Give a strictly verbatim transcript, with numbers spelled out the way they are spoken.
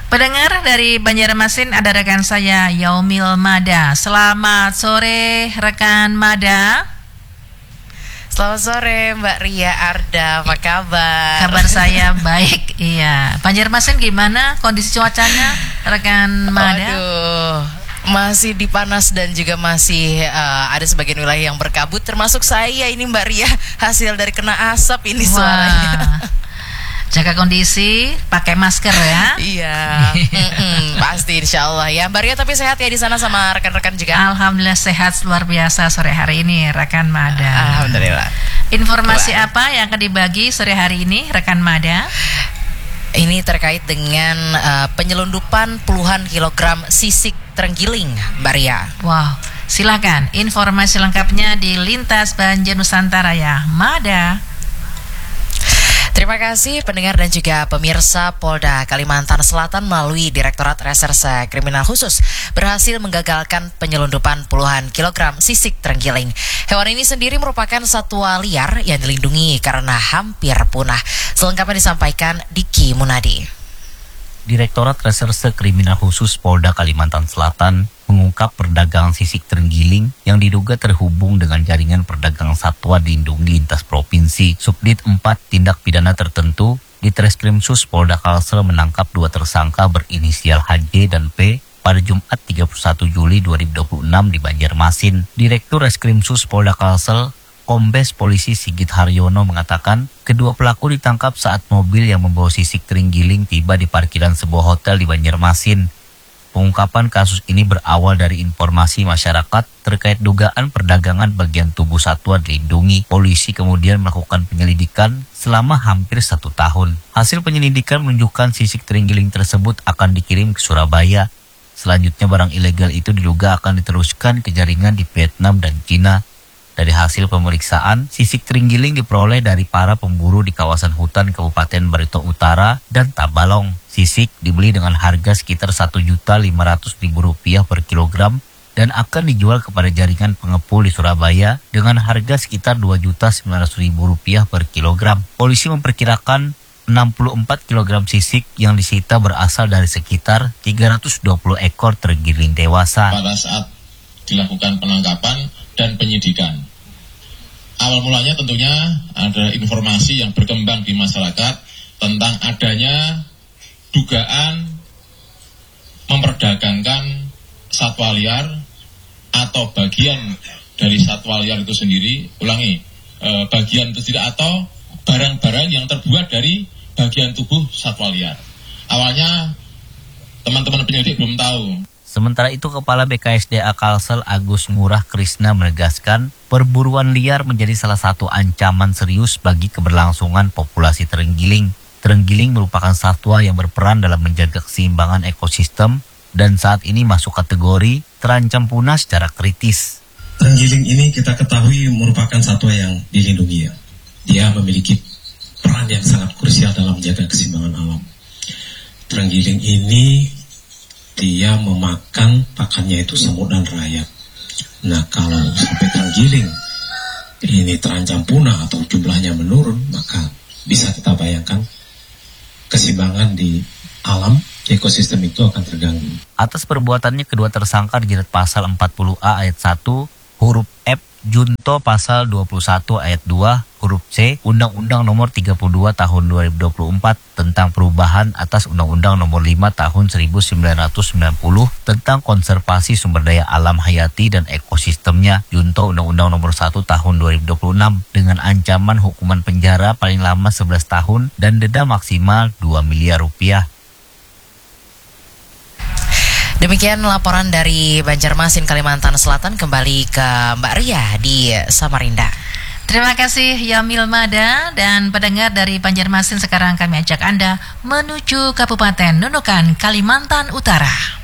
Pendengar dari Banjarmasin, ada rekan saya Yaumil Mada. Selamat sore rekan Mada. Selamat sore Mbak Ria Arda, apa kabar? Kabar saya baik, iya. Banjarmasin gimana kondisi cuacanya rekan Mada? Aduh, masih dipanas dan juga masih uh, ada sebagian wilayah yang berkabut, termasuk saya ini Mbak Ria, hasil dari kena asap ini. Wah. Suaranya. Jaga kondisi, pakai masker ya. Iya, pasti insya Allah ya Mbak Ria. Tapi sehat ya di sana sama rekan-rekan juga? Alhamdulillah sehat luar biasa sore hari ini rekan Mada. Alhamdulillah. Informasi Wah. apa yang akan dibagi sore hari ini rekan Mada? Ini terkait dengan uh, penyelundupan puluhan kilogram sisik terenggiling Mbak Ria. Wow, silakan informasi lengkapnya di Lintas Banjar Nusantara ya Mada. Terima kasih pendengar dan juga pemirsa. Polda Kalimantan Selatan melalui Direktorat Reserse Kriminal Khusus berhasil menggagalkan penyelundupan puluhan kilogram sisik terenggiling. Hewan ini sendiri merupakan satwa liar yang dilindungi karena hampir punah. Selengkapnya disampaikan Diki Munadi. Direktorat Reserse Kriminal Khusus Polda Kalimantan Selatan mengungkap perdagangan sisik terenggiling yang diduga terhubung dengan jaringan perdagangan satwa dilindungi lintas provinsi. Subdit empat Tindak Pidana Tertentu di Treskrimsus Polda Kalsel menangkap dua tersangka berinisial H J dan P pada Jumat tiga puluh satu Juli dua ribu dua puluh enam di Banjarmasin. Direktur Reskrimsus Polda Kalsel Kombes Polisi Sigit Haryono mengatakan kedua pelaku ditangkap saat mobil yang membawa sisik terenggiling tiba di parkiran sebuah hotel di Banjarmasin. Pengungkapan kasus ini berawal dari informasi masyarakat terkait dugaan perdagangan bagian tubuh satwa dilindungi. Polisi kemudian melakukan penyelidikan selama hampir satu tahun. Hasil penyelidikan menunjukkan sisik terenggiling tersebut akan dikirim ke Surabaya. Selanjutnya barang ilegal itu diduga akan diteruskan ke jaringan di Vietnam dan Cina. Dari hasil pemeriksaan, sisik terenggiling diperoleh dari para pemburu di kawasan hutan Kabupaten Barito Utara dan Tabalong. Sisik dibeli dengan harga sekitar satu juta lima ratus ribu rupiah per kilogram dan akan dijual kepada jaringan pengepul di Surabaya dengan harga sekitar dua juta sembilan ratus ribu rupiah per kilogram. Polisi memperkirakan enam puluh empat kilogram sisik yang disita berasal dari sekitar tiga ratus dua puluh ekor terenggiling dewasa. Pada saat dilakukan penangkapan dan penyidikan, awal mulanya tentunya ada informasi yang berkembang di masyarakat tentang adanya dugaan memperdagangkan satwa liar atau bagian dari satwa liar itu sendiri, ulangi, e, bagian itu tidak atau barang-barang yang terbuat dari bagian tubuh satwa liar. Awalnya teman-teman penyelidik belum tahu. Sementara itu, Kepala B K S D A Kalsel Agus Ngurah Krisna menegaskan perburuan liar menjadi salah satu ancaman serius bagi keberlangsungan populasi terenggiling. Terenggiling merupakan satwa yang berperan dalam menjaga keseimbangan ekosistem dan saat ini masuk kategori terancam punah secara kritis. Terenggiling ini kita ketahui merupakan satwa yang dilindungi ya. Dia memiliki peran yang sangat krusial dalam menjaga keseimbangan alam. Terenggiling ini dia memakan pakannya itu semut dan rayap. Nah, kalau sampai terenggiling ini terancam punah atau jumlahnya menurun, maka bisa kita bayangkan keseimbangan di alam, ekosistem itu akan terganggu. Atas perbuatannya kedua tersangka dijerat pasal empat puluh A ayat satu huruf F junto pasal dua puluh satu ayat dua huruf C Undang-Undang Nomor tiga puluh dua Tahun dua ribu dua puluh empat tentang perubahan atas Undang-Undang Nomor lima Tahun seribu sembilan ratus sembilan puluh tentang konservasi sumber daya alam hayati dan ekosistemnya, junto Undang-Undang Nomor satu Tahun dua ribu dua puluh enam dengan ancaman hukuman penjara paling lama sebelas tahun dan denda maksimal dua miliar rupiah. Demikian laporan dari Banjarmasin, Kalimantan Selatan. Kembali ke Mbak Ria di Samarinda. Terima kasih Yaumil Mada. Dan pendengar dari Banjarmasin, sekarang kami ajak Anda menuju Kabupaten Nunukan, Kalimantan Utara.